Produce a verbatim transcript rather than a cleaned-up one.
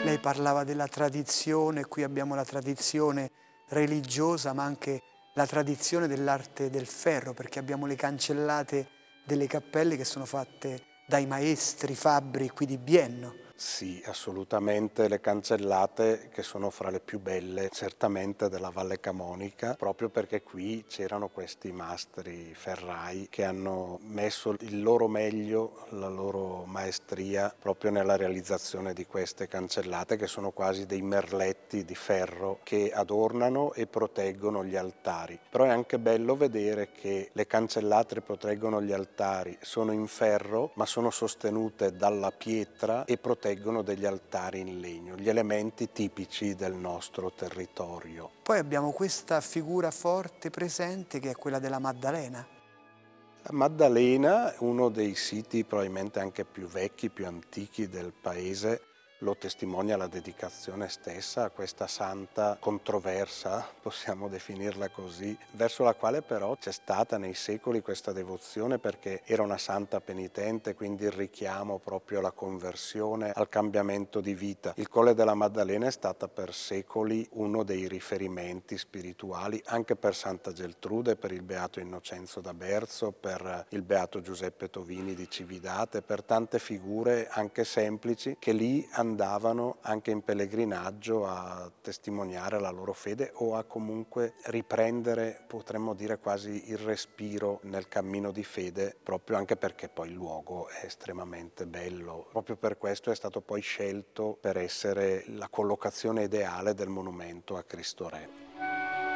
Lei parlava della tradizione, qui abbiamo la tradizione religiosa, ma anche la tradizione dell'arte del ferro, perché abbiamo le cancellate delle cappelle che sono fatte dai maestri fabbri qui di Bienno. Sì, assolutamente, le cancellate che sono fra le più belle certamente della Valle Camonica, proprio perché qui c'erano questi mastri ferrai che hanno messo il loro meglio, la loro maestria proprio nella realizzazione di queste cancellate, che sono quasi dei merletti di ferro che adornano e proteggono gli altari. Però è anche bello vedere che le cancellate che proteggono gli altari sono in ferro, ma sono sostenute dalla pietra e proteggono degli altari in legno, gli elementi tipici del nostro territorio. Poi abbiamo questa figura forte presente che è quella della Maddalena. Maddalena, uno dei siti probabilmente anche più vecchi, più antichi del paese, lo testimonia la dedicazione stessa a questa santa controversa, possiamo definirla così, verso la quale però c'è stata nei secoli questa devozione perché era una santa penitente, quindi il richiamo proprio alla conversione, al cambiamento di vita. Il Colle della Maddalena è stata per secoli uno dei riferimenti spirituali anche per Santa Geltrude, per il Beato Innocenzo da Berzo, per il Beato Giuseppe Tovini di Cividate, per tante figure anche semplici che lì andavano anche in pellegrinaggio a testimoniare la loro fede o a comunque riprendere, potremmo dire quasi il respiro nel cammino di fede, proprio anche perché poi il luogo è estremamente bello. Proprio per questo è stato poi scelto per essere la collocazione ideale del monumento a Cristo Re.